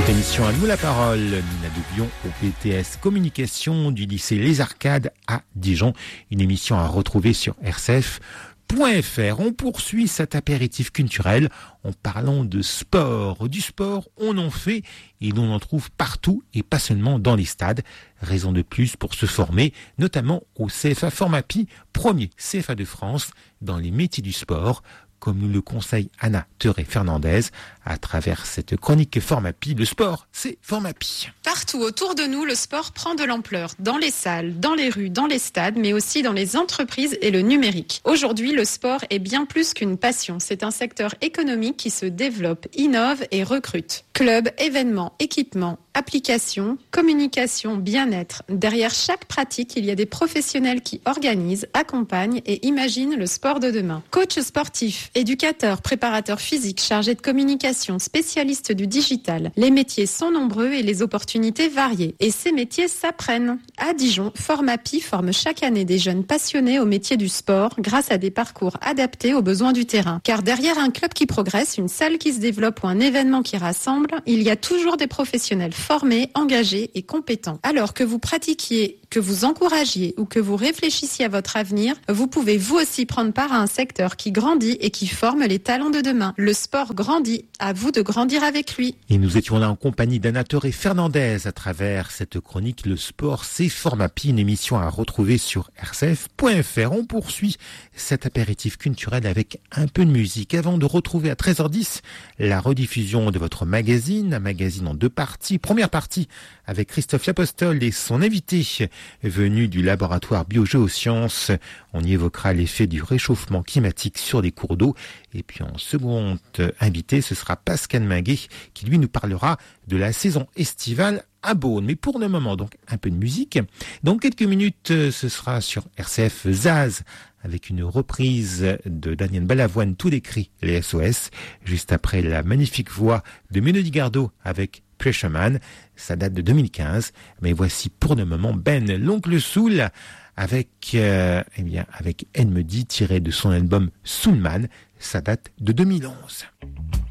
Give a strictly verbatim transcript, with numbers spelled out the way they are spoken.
Cette émission à nous la parole, Nina Doubion au P T S Communication du lycée Les Arcades à Dijon. Une émission à retrouver sur R C F point F R. On poursuit cet apéritif culturel en parlant de sport. Du sport, on en fait et l'on en trouve partout et pas seulement dans les stades. Raison de plus pour se former, notamment au C F A Formapi, premier C F A de France dans les métiers du sport, comme nous le conseille Anna Teuré-Fernandez à travers cette chronique Formapi. Le sport, c'est Formapi. Partout autour de nous, le sport prend de l'ampleur, dans les salles, dans les rues, dans les stades, mais aussi dans les entreprises et le numérique. Aujourd'hui, le sport est bien plus qu'une passion. C'est un secteur économique qui se développe, innove et recrute. Clubs, événements, équipements, applications, communication, bien-être. Derrière chaque pratique, il y a des professionnels qui organisent, accompagnent et imaginent le sport de demain. Coach sportif, éducateur, préparateur physique, chargé de communication, spécialiste du digital. Les métiers sont nombreux et les opportunités variées. Et ces métiers s'apprennent. À Dijon, Formapi forme chaque année des jeunes passionnés au métier du sport grâce à des parcours adaptés aux besoins du terrain. Car derrière un club qui progresse, une salle qui se développe ou un événement qui rassemble, il y a toujours des professionnels formés, engagés et compétents. Alors que vous pratiquiez, que vous encouragiez ou que vous réfléchissiez à votre avenir, vous pouvez vous aussi prendre part à un secteur qui grandit et qui forme les talents de demain. Le sport grandit, à vous de grandir avec lui. Et nous étions là en compagnie d'Anna Teuré-Fernandez à travers cette chronique Le sport, c'est Formapi, une émission à retrouver sur R C F point F R. On poursuit cet apéritif culturel avec un peu de musique avant de retrouver à treize heures dix la rediffusion de votre magazine, un magazine en deux parties. Première partie avec Christophe Lapostole et son invité venu du laboratoire Biogéosciences. On y évoquera l'effet du réchauffement climatique sur les cours d'eau. Et puis en seconde invité, ce sera Pascal Minguet qui lui nous parlera de la saison estivale à Beaune. Mais pour le moment, donc un peu de musique. Dans quelques minutes, ce sera sur R C F Zaz avec une reprise de Daniel Balavoine, Tous les cris, les S O S, juste après la magnifique voix de Mélodie Gardot avec Pressure Man. Ça date de deux mille quinze, mais voici pour le moment Ben, l'oncle Soul, avec, euh, eh bien, avec Elle me dit, tiré de son album Soulman. Ça date de deux mille onze.